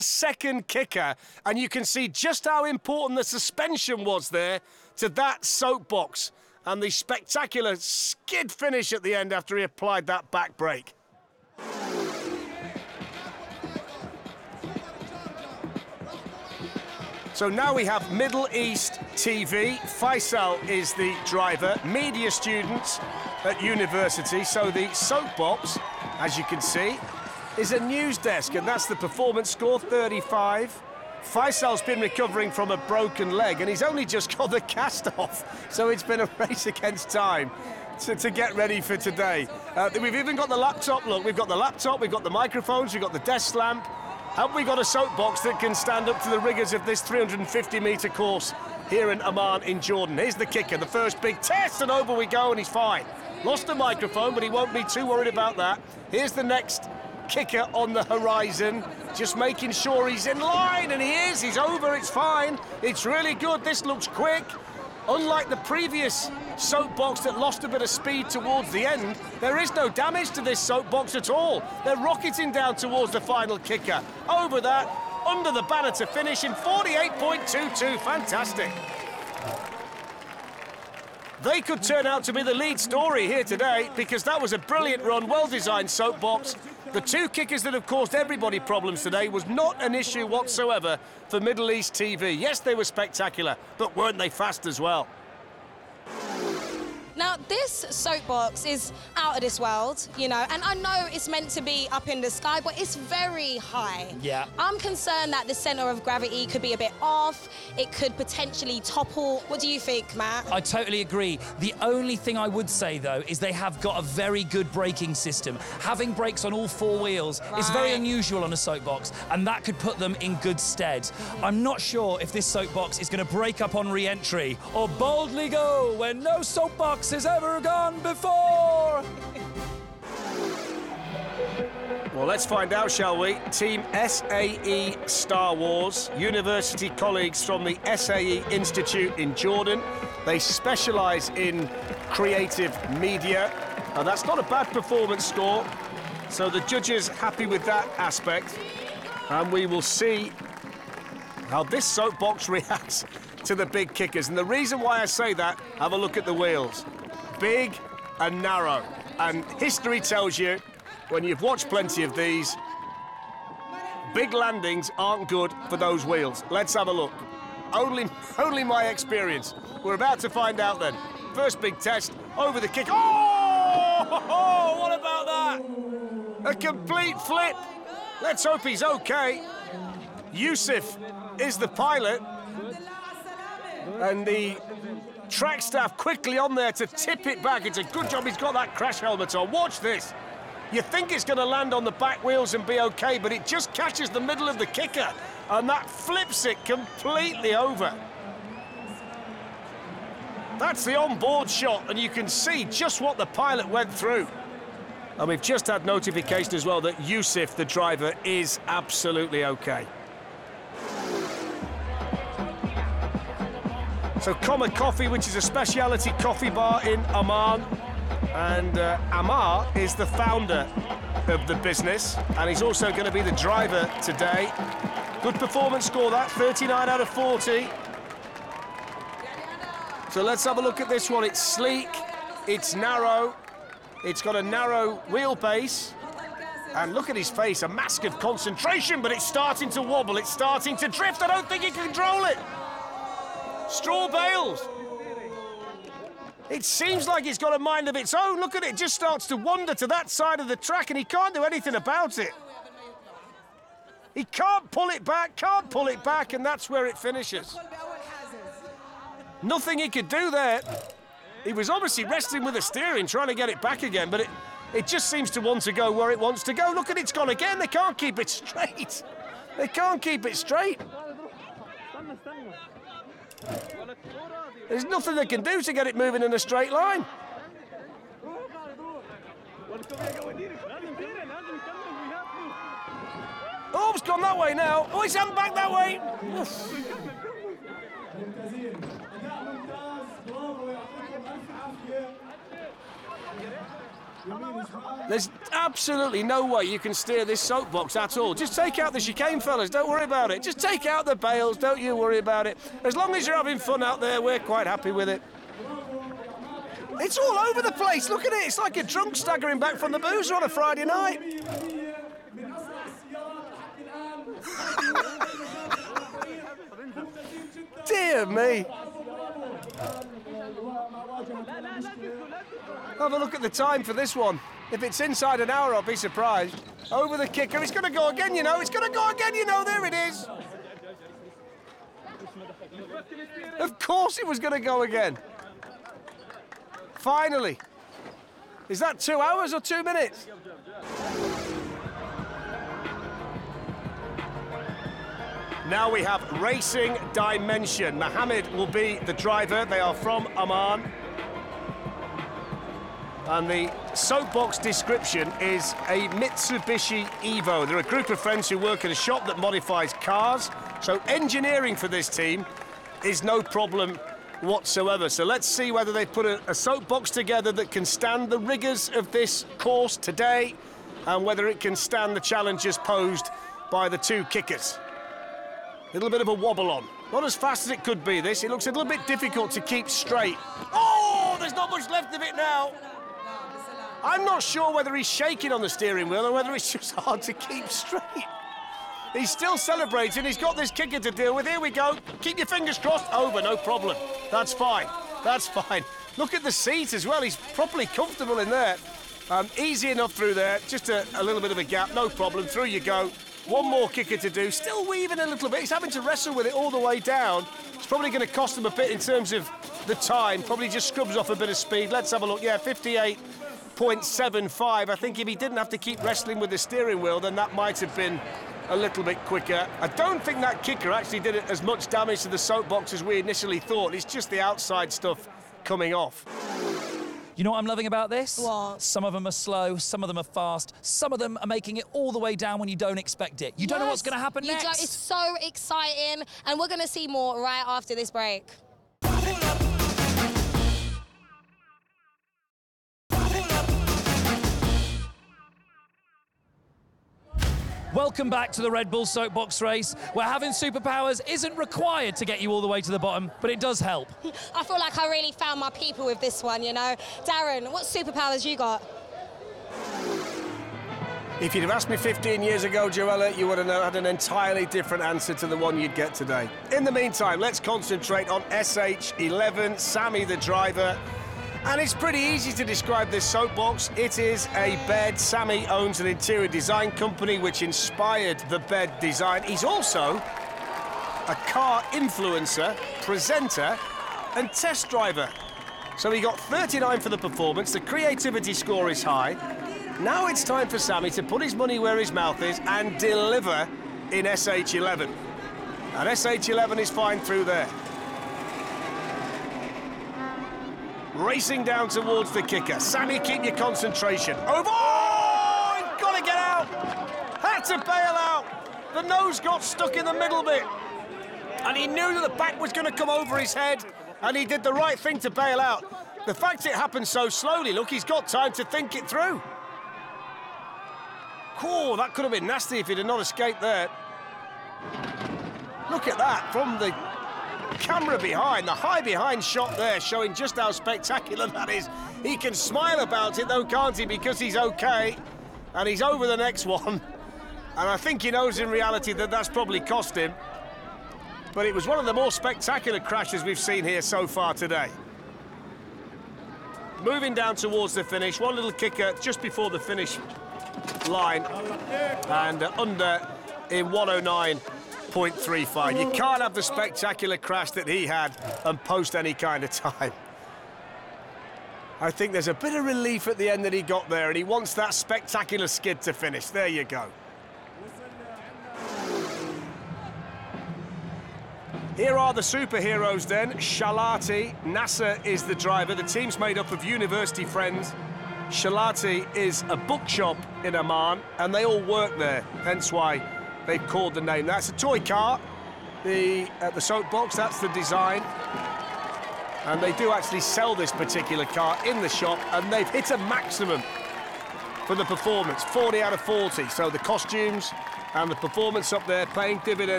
second kicker, and you can see just how important the suspension was there to that soapbox and the spectacular skid finish at the end after he applied that back brake. So now we have Middle East TV. Faisal is the driver, media students at university. So the soapbox, as you can see, is a news desk, and that's the performance score, 35. Faisal's been recovering from a broken leg, and he's only just got the cast off. So it's been a race against time to get ready for today. We've even got the laptop, look, we've got the laptop, we've got the microphones, we've got the desk lamp. Have we got a soapbox that can stand up to the rigours of this 350-metre course here in Amman in Jordan? Here's the kicker, the first big test, and over we go, and he's fine. Lost the microphone, but he won't be too worried about that. Here's the next kicker on the horizon, just making sure he's in line, and he is. He's over, it's fine. It's really good, this looks quick. Unlike the previous soapbox that lost a bit of speed towards the end, there is no damage to this soapbox at all. They're rocketing down towards the final kicker. Over that, under the banner to finish in 48.22. Fantastic. They could turn out to be the lead story here today, because that was a brilliant run, well-designed soapbox. The two kickers that have caused everybody problems today was not an issue whatsoever for Middle East TV. Yes, they were spectacular, but weren't they fast as well? Now, this soapbox is out of this world, you know, and I know it's meant to be up in the sky, but it's very high. Yeah. I'm concerned that the centre of gravity could be a bit off. It could potentially topple. What do you think, Matt? I totally agree. The only thing I would say, though, is they have got a very good braking system. Having brakes on all four wheels is very unusual on a soapbox, and that could put them in good stead. I'm not sure if this soapbox is going to break up on re-entry or boldly go where no soapbox has ever gone before. Well, let's find out, shall we? Team SAE Star Wars, university colleagues from the SAE Institute in Jordan. They specialise in creative media, and that's not a bad performance score. So the judges happy with that aspect, and we will see how this soapbox reacts to the big kickers. And the reason why I say that, have a look at the wheels. Big and narrow. And history tells you, when you've watched plenty of these, big landings aren't good for those wheels. Let's have a look. Only my experience. We're about to find out then. First big test, over the kick. Oh! What about that? A complete flip. Let's hope he's okay. Yusuf is the pilot. And the track staff quickly on there to tip it back. It's a good job he's got that crash helmet on. Watch this. You think it's going to land on the back wheels and be okay, but it just catches the middle of the kicker, and that flips it completely over. That's the on-board shot, and you can see just what the pilot went through. And we've just had notification as well that Yusuf, the driver, is absolutely okay. So Comma Coffee, which is a specialty coffee bar in Amman. And Ammar is the founder of the business, and he's also going to be the driver today. Good performance score, that, 39 out of 40. So let's have a look at this one. It's sleek, it's narrow, it's got a narrow wheelbase. And look at his face, a mask of concentration, but it's starting to wobble, it's starting to drift. I don't think he can control it. Straw bales. It seems like it's got a mind of its own. Look at it, just starts to wander to that side of the track, and he can't do anything about it. He can't pull it back, and that's where it finishes. Nothing he could do there. He was obviously wrestling with the steering, trying to get it back again, but it just seems to want to go where it wants to go. Look at it, it's gone again. They can't keep it straight. They can't keep it straight. There's nothing they can do to get it moving in a straight line. Oh, it's gone that way now. Oh, it's heading back that way. There's absolutely no way you can steer this soapbox at all. Just take out the chicane, fellas. Don't worry about it. Just take out the bales. Don't you worry about it. As long as you're having fun out there, we're quite happy with it. It's all over the place. Look at it. It's like a drunk staggering back from the boozer on a Friday night. Dear me. Have a look at the time for this one. If it's inside an hour, I'll be surprised. Over the kicker. It's going to go again, you know. It's going to go again, you know. There it is. Of course it was going to go again. Finally. Is that 2 hours or 2 minutes? Now we have Racing Dimension. Mohammed will be the driver. They are from Oman. And the soapbox description is a Mitsubishi Evo. They're a group of friends who work at a shop that modifies cars. So engineering for this team is no problem whatsoever. So let's see whether they put a soapbox together that can stand the rigours of this course today and whether it can stand the challenges posed by the two kickers. A little bit of a wobble on. Not as fast as it could be, this. It looks a little bit difficult to keep straight. Oh, there's not much left of it now. I'm not sure whether he's shaking on the steering wheel or whether it's just hard to keep straight. He's still celebrating. He's got this kicker to deal with. Here we go. Keep your fingers crossed. Over, no problem. That's fine. That's fine. Look at the seat as well. He's properly comfortable in there. Easy enough through there. Just a little bit of a gap. No problem. Through you go. One more kicker to do. Still weaving a little bit. He's having to wrestle with it all the way down. It's probably going to cost him a bit in terms of the time. Probably just scrubs off a bit of speed. Let's have a look. Yeah, 58.75. I think if he didn't have to keep wrestling with the steering wheel, then that might have been a little bit quicker. I don't think that kicker actually did it as much damage to the soapbox as we initially thought. It's just the outside stuff coming off. You know what I'm loving about this? What? Some of them are slow, some of them are fast, some of them are making it all the way down when you don't expect it. You don't know what's going to happen next. It's so exciting, and we're going to see more right after this break. Welcome back to the Red Bull Soapbox race, where having superpowers isn't required to get you all the way to the bottom, but it does help. I feel like I really found my people with this one, you know. Darren, what superpowers you got? If you'd have asked me 15 years ago, Joella, you would have had an entirely different answer to the one you'd get today. In the meantime, let's concentrate on SH11, Sammy the driver. And it's pretty easy to describe this soapbox. It is a bed. Sammy owns an interior design company which inspired the bed design. He's also a car influencer, presenter, and test driver. So he got 39 for the performance. The creativity score is high. Now it's time for Sammy to put his money where his mouth is and deliver in SH11. And SH11 is fine through there. Racing down towards the kicker. Sammy, keep your concentration. Over! Oh, he's got to get out! Had to bail out! The nose got stuck in the middle bit. And he knew that the back was going to come over his head, and he did the right thing to bail out. The fact it happened so slowly, look, he's got time to think it through. Oh, that could have been nasty if he'd have not escaped there. Look at that, from the camera behind, the high behind shot there, showing just how spectacular that is. He can smile about it though, can't he, because he's okay, and he's over the next one. And I think he knows in reality that that's probably cost him. But it was one of the more spectacular crashes we've seen here so far today. Moving down towards the finish, one little kicker just before the finish line, and under in 109.35. You can't have the spectacular crash that he had and post any kind of time. I think there's a bit of relief at the end that he got there, and he wants that spectacular skid to finish. There you go. Here are the superheroes then. Shalati, Nasser is the driver. The team's made up of university friends. Shalati is a bookshop in Oman, and they all work there, hence why they've called the name. That's a toy car, the soapbox, that's the design. And they do actually sell this particular car in the shop, and they've hit a maximum for the performance. 40 out of 40. So the costumes and the performance up there paying dividends.